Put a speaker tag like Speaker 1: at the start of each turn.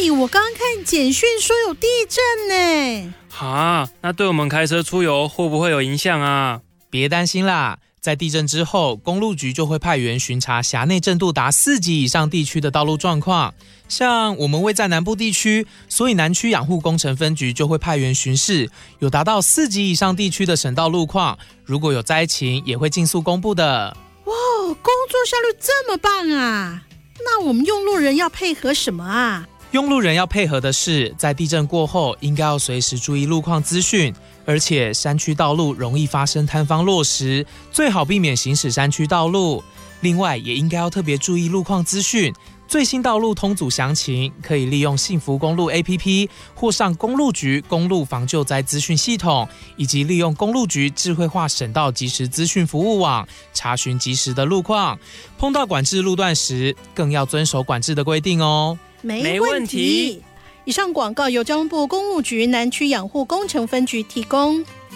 Speaker 1: 弟，我刚看简讯说有地震呢。
Speaker 2: 那对我们开车出游会不会有影响啊？
Speaker 3: 别担心啦，在地震之后，公路局就会派员巡查辖内震度达4级以上地区的道路状况。像我们位在南部地区，所以南区养护工程分局就会派员巡视有达到4级以上地区的省道路况，如果有灾情也会尽速公布的。
Speaker 1: 哇，工作效率这么棒啊！那我们用路人要配合什么啊？
Speaker 3: 用路人要配合的是，在地震过后应该要随时注意路况资讯，而且山区道路容易发生坍方落石，最好避免行驶山区道路。另外也应该要特别注意路况资讯，最新道路通组详情可以利用幸福公路 APP 或上公路局公路防救灾资讯系统，以及利用公路局智慧化省道即时资讯服务网查询即时的路况。碰到管制路段时，更要遵守管制的规定哦。
Speaker 1: 没问题。以上广告由交通部公务局南区养护工程分局提供。